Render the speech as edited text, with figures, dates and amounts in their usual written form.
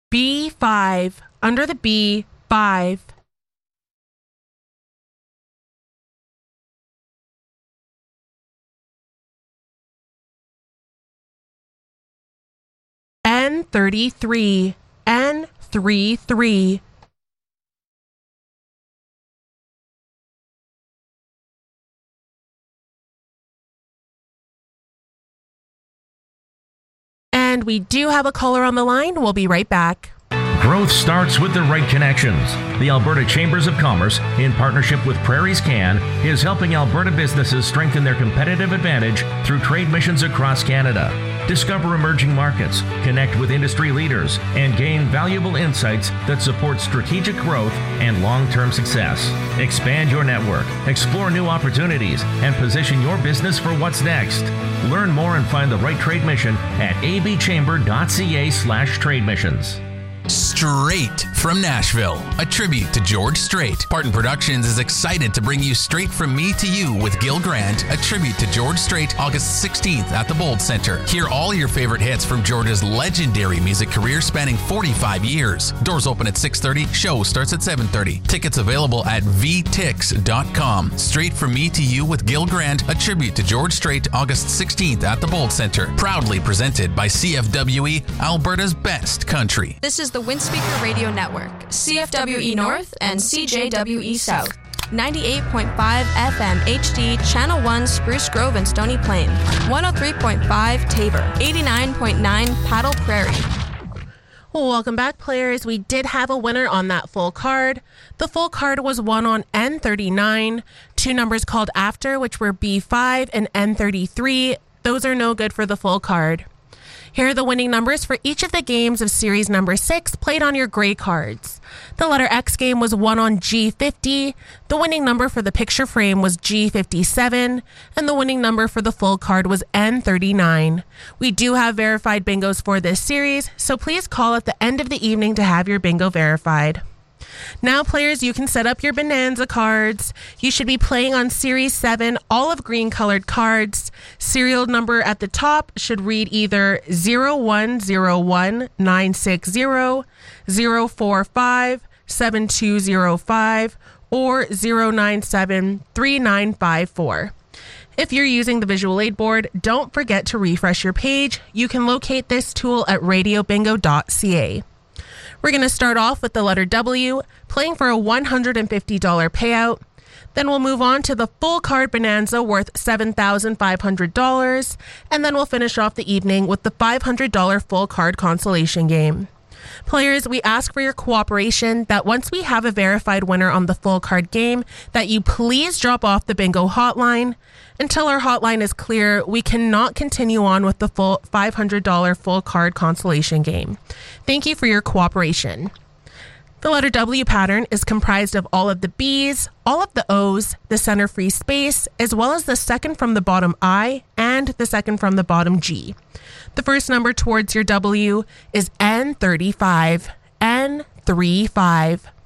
B5. Under the B, 5. N33. N33. And we do have a caller on the line. We'll be right back. Growth starts with the right connections. The Alberta Chambers of Commerce, in partnership with Prairie's Can, is helping Alberta businesses strengthen their competitive advantage through trade missions across Canada. Discover emerging markets, connect with industry leaders, and gain valuable insights that support strategic growth and long-term success. Expand your network, explore new opportunities, and position your business for what's next. Learn more and find the right trade mission at abchamber.ca/trade missions. Straight from Nashville, a tribute to George Strait. Parton Productions is excited to bring you Straight From Me to You with Gil Grant, a tribute to George Strait, August 16th at the Bold Center. Hear all your favorite hits from George's legendary music career spanning 45 years. Doors open at 6:30, show starts at 7:30. Tickets available at vtix.com. Straight From Me to You with Gil Grant, a tribute to George Strait, August 16th at the Bold Center. Proudly presented by CFWE, Alberta's best country. This is the Windspeaker Radio Network, CFWE North and CJWE South. 98.5 FM HD, Channel 1, Spruce Grove and Stony Plain. 103.5 Tabor. 89.9 Paddle Prairie. Welcome back, players. We did have a winner on that full card. The full card was won on N39. Two numbers called after, which were B5 and N33. Those are no good for the full card. Here are the winning numbers for each of the games of series number 6 played on your gray cards. The letter X game was won on G50. The winning number for the picture frame was G57. And the winning number for the full card was N39. We do have verified bingos for this series, so please call at the end of the evening to have your bingo verified. Now, players, you can set up your Bonanza cards. You should be playing on Series 7 olive green colored cards. Serial number at the top should read either 0101960, 0457205, or 0973954. If you're using the visual aid board, don't forget to refresh your page. You can locate this tool at radiobingo.ca. We're going to start off with the letter W, playing for a $150 payout. Then we'll move on to the full card Bonanza worth $7,500. And then we'll finish off the evening with the $500 full card consolation game. Players, we ask for your cooperation that once we have a verified winner on the full card game, that you please drop off the bingo hotline. Until our hotline is clear, we cannot continue on with the full $500 full card consolation game. Thank you for your cooperation. The letter W pattern is comprised of all of the B's, all of the O's, the center free space, as well as the second from the bottom I and the second from the bottom G. The first number towards your W is N35. N35.